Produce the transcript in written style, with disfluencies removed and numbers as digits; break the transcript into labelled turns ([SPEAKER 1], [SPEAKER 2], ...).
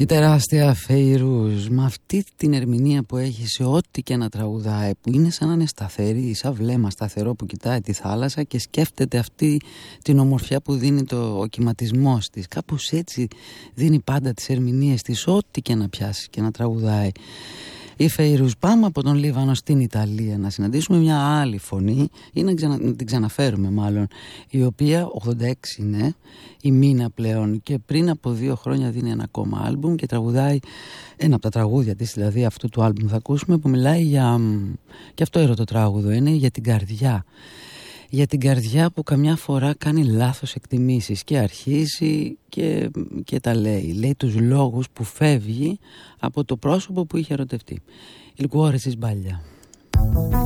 [SPEAKER 1] Η τεράστια Φεϊρούζ, με αυτή την ερμηνεία που έχει σε ό,τι και να τραγουδάει, που είναι σαν να είναι σταθερή, σαν βλέμμα σταθερό που κοιτάει τη θάλασσα και σκέφτεται αυτή την ομορφιά που δίνει ο κυματισμός της. Κάπως έτσι δίνει πάντα τις ερμηνείες της, ό,τι και να πιάσει και να τραγουδάει. Η Φεϊρούζ. Πάμε από τον Λίβανο στην Ιταλία να συναντήσουμε μια άλλη φωνή ή να την ξαναφέρουμε μάλλον, η οποία 86 είναι, η Μίνα πλέον, και πριν από 2 χρόνια δίνει ένα ακόμα άλμπουμ και τραγουδάει ένα από τα τραγούδια της, δηλαδή αυτού του άλμπουμ θα ακούσουμε, που μιλάει για, και αυτό ερωτοτράγουδο είναι, για την καρδιά. Για την καρδιά που καμιά φορά κάνει λάθος εκτιμήσεις και αρχίζει και τα λέει τους λόγους που φεύγει από το πρόσωπο που είχε ερωτευτεί. Il cuore si sbaglia.